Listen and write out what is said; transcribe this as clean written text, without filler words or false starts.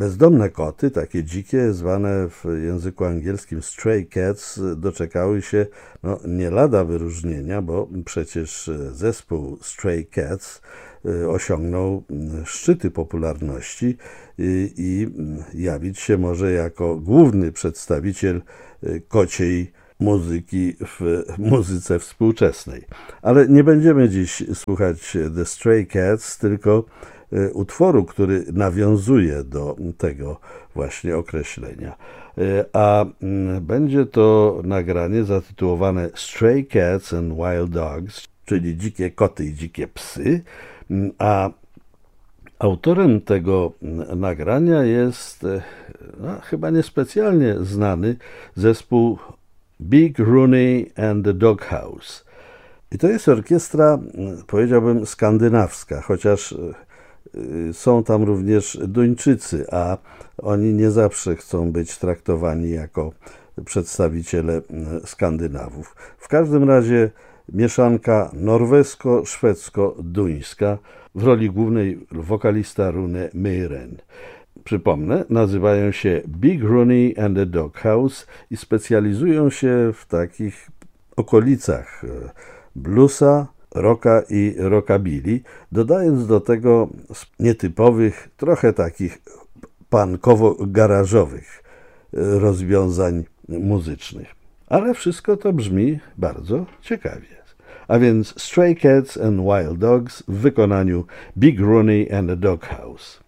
Bezdomne koty, takie dzikie, zwane w języku angielskim stray cats, doczekały się nie lada wyróżnienia, bo przecież zespół Stray Cats osiągnął szczyty popularności i jawić się może jako główny przedstawiciel kociej muzyki w muzyce współczesnej. Ale nie będziemy dziś słuchać The Stray Cats, tylko utworu, który nawiązuje do tego właśnie określenia. A będzie to nagranie zatytułowane Stray Cats and Wild Dogs, czyli dzikie koty i dzikie psy, a autorem tego nagrania jest chyba niespecjalnie znany zespół Big Rooney and the Doghouse. I to jest orkiestra, powiedziałbym, skandynawska, chociaż są tam również Duńczycy, a oni nie zawsze chcą być traktowani jako przedstawiciele Skandynawów. W każdym razie mieszanka norwesko-szwedzko-duńska, w roli głównej wokalista Rune Meiren. Przypomnę, nazywają się Big Rooney and the Doghouse i specjalizują się w takich okolicach bluesa, rocka i rockabilly, dodając do tego nietypowych, trochę takich punkowo-garażowych rozwiązań muzycznych. Ale wszystko to brzmi bardzo ciekawie. A więc Stray Cats and Wild Dogs w wykonaniu Big Rooney and the Doghouse.